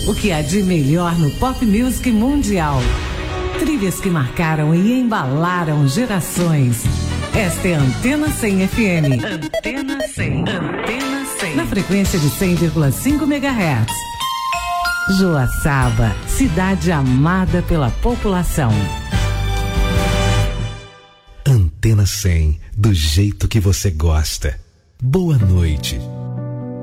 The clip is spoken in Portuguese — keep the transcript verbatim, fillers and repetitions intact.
O que há de melhor no pop music mundial. Trilhas que marcaram e embalaram gerações. Esta é a Antena cem F M. Antena cem. Antena cem. Na frequência de cem vírgula cinco megahertz. Joaçaba, cidade amada pela população. Antena cem, do jeito que você gosta. Boa noite.